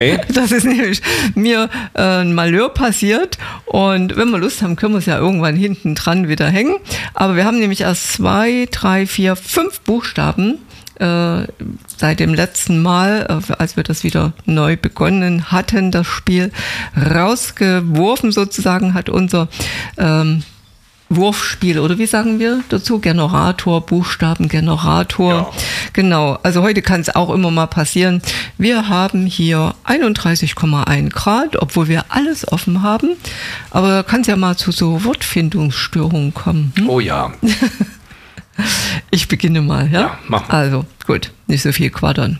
Das ist nämlich mir ein Malheur passiert und wenn wir Lust haben, können wir es ja irgendwann hinten dran wieder hängen. Aber wir haben nämlich erst 2, 3, 4, 5 Buchstaben seit dem letzten Mal, als wir das wieder neu begonnen hatten, das Spiel rausgeworfen sozusagen, hat unser Wurfspiel, oder wie sagen wir dazu? Generator, Buchstabengenerator. Ja. Genau, also heute kann es auch immer mal passieren. Wir haben hier 31,1 Grad, obwohl wir alles offen haben. Aber da kann es ja mal zu so Wortfindungsstörungen kommen. Oh ja. Ich beginne mal, ja? Ja, mach mal. Also, gut, nicht so viel quaddern.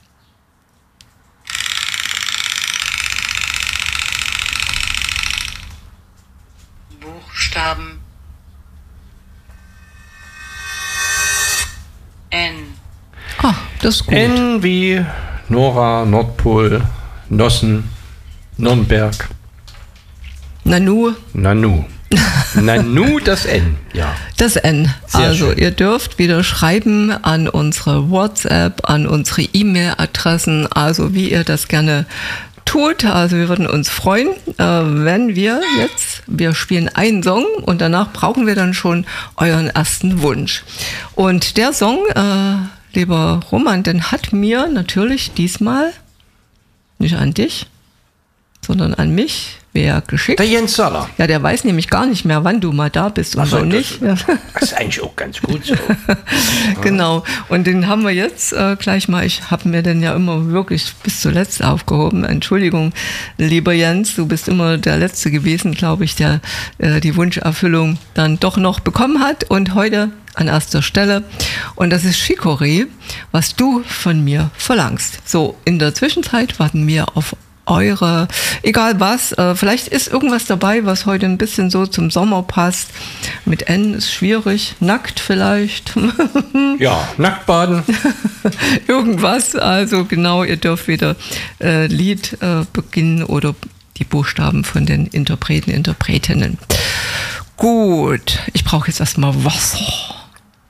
Buchstaben N. Ah, das ist gut. N wie Nora, Nordpol, Nossen, Nürnberg. Nanu. Nanu. Nanu, das N, ja. Das N. Sehr also schön. Ihr dürft wieder schreiben an unsere WhatsApp, an unsere E-Mail-Adressen, also wie ihr das gerne tut. Also wir würden uns freuen, wenn wir spielen einen Song und danach brauchen wir dann schon euren ersten Wunsch. Und der Song, lieber Roman, den hat mir natürlich diesmal nicht an dich, sondern an mich wer geschickt. Der Jens Saller. Ja, der weiß nämlich gar nicht mehr, wann du mal da bist und so nicht. Das ist eigentlich auch ganz gut so. Genau, und den haben wir jetzt gleich mal, ich habe mir den ja immer wirklich bis zuletzt aufgehoben. Entschuldigung, lieber Jens, du bist immer der Letzte gewesen, glaube ich, der die Wunscherfüllung dann doch noch bekommen hat. Und heute an erster Stelle, und das ist Chicorée, was du von mir verlangst. So, in der Zwischenzeit warten wir auf eure, egal was, vielleicht ist irgendwas dabei, was heute ein bisschen so zum Sommer passt. Mit N ist schwierig, nackt vielleicht. Ja, nackt baden. Irgendwas, also genau, ihr dürft wieder Lied beginnen oder die Buchstaben von den Interpreten, Interpretinnen. Gut, ich brauche jetzt erstmal Wasser.